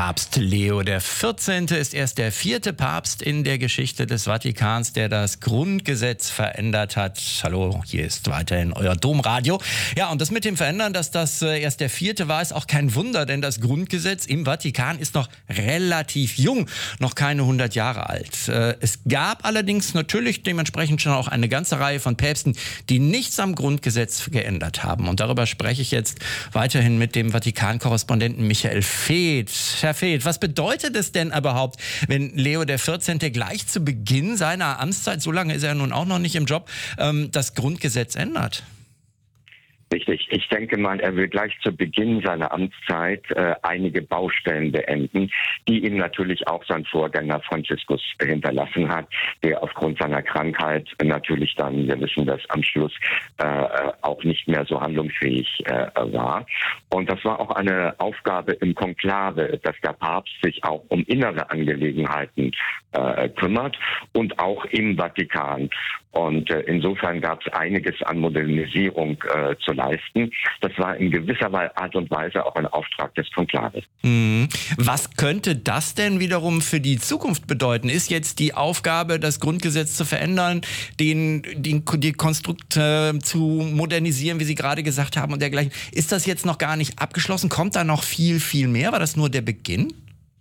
Papst Leo der 14. ist erst der 4. Papst in der Geschichte des Vatikans, der das Grundgesetz verändert hat. Hallo, hier ist weiterhin euer Domradio. Ja, und das mit dem Verändern, dass das erst der 4. war, ist auch kein Wunder, denn das Grundgesetz im Vatikan ist noch relativ jung, noch keine 100 Jahre alt. Es gab allerdings natürlich dementsprechend schon auch eine ganze Reihe von Päpsten, die nichts am Grundgesetz geändert haben. Und darüber spreche ich jetzt weiterhin mit dem Vatikan-Korrespondenten Michael Feeth. Herr Feeth, was bedeutet es denn überhaupt, wenn Leo der 14. gleich zu Beginn seiner Amtszeit, so lange ist er nun auch noch nicht im Job, das Grundgesetz ändert? Richtig. Ich denke mal, er will gleich zu Beginn seiner Amtszeit einige Baustellen beenden, die ihm natürlich auch sein Vorgänger Franziskus hinterlassen hat, der aufgrund seiner Krankheit natürlich dann, wir wissen das, am Schluss auch nicht mehr so handlungsfähig war. Und das war auch eine Aufgabe im Konklave, dass der Papst sich auch um innere Angelegenheiten kümmert und auch im Vatikan. Und insofern gab es einiges an Modernisierung zu leisten. Das war in gewisser Art und Weise auch ein Auftrag des Konklaves. Was könnte das denn wiederum für die Zukunft bedeuten? Ist jetzt die Aufgabe, das Grundgesetz zu verändern, die Konstrukte zu modernisieren, wie Sie gerade gesagt haben und dergleichen? Ist das jetzt noch gar nicht abgeschlossen? Kommt da noch viel, viel mehr? War das nur der Beginn?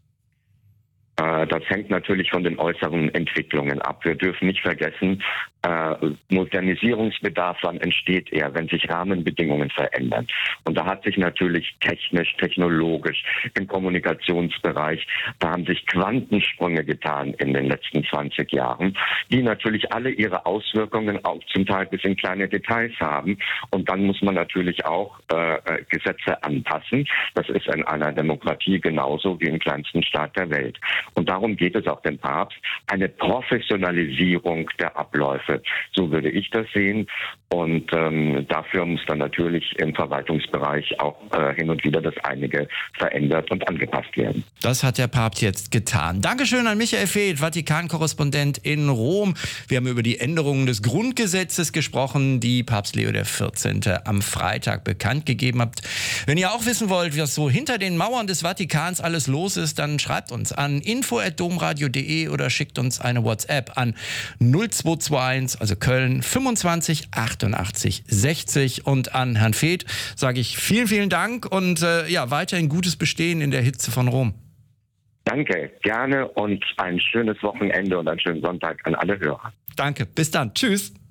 Das hängt natürlich von den äußeren Entwicklungen ab. Wir dürfen nicht vergessen, Modernisierungsbedarf, wann entsteht er, wenn sich Rahmenbedingungen verändern. Und da hat sich natürlich technisch, technologisch, im Kommunikationsbereich, da haben sich Quantensprünge getan in den letzten 20 Jahren, die natürlich alle ihre Auswirkungen auch zum Teil bis in kleine Details haben. Und dann muss man natürlich auch Gesetze anpassen. Das ist in einer Demokratie genauso wie im kleinsten Staat der Welt. Und darum geht es auch dem Papst, eine Professionalisierung der Abläufe. So würde ich das sehen. Und dafür muss dann natürlich im Verwaltungsbereich auch hin und wieder das einige verändert und angepasst werden. Das hat der Papst jetzt getan. Dankeschön an Michael Feeth, Vatikan-Korrespondent in Rom. Wir haben über die Änderungen des Grundgesetzes gesprochen, die Papst Leo der 14. am Freitag bekannt gegeben hat. Wenn ihr auch wissen wollt, was so hinter den Mauern des Vatikans alles los ist, dann schreibt uns an info@domradio.de oder schickt uns eine WhatsApp an 0221, also Köln 25 88 60. Und an Herrn Feeth sage ich vielen, vielen Dank und weiterhin gutes Bestehen in der Hitze von Rom. Danke, gerne und ein schönes Wochenende und einen schönen Sonntag an alle Hörer. Danke, bis dann. Tschüss.